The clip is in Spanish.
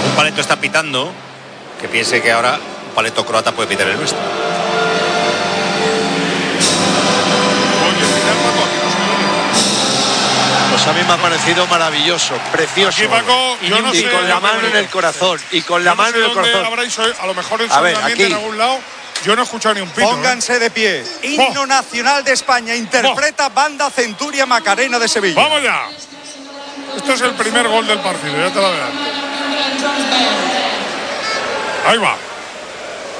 un paleto está pitando, que piense que ahora un paleto croata puede pitar el nuestro. Pues a mí me ha parecido maravilloso, precioso. Aquí, Paco, yo no y sé, con la mano en el corazón. Y con la mano en el corazón. A lo mejor en A ver, ambiente aquí. en algún lado. Yo no he escuchado ni un pito. Pónganse de pie. Himno nacional de España. Interpreta Banda Centuria Macarena de Sevilla. ¡Vamos ya! Este es el primer gol del partido, ya te lo adelanto. Ahí va.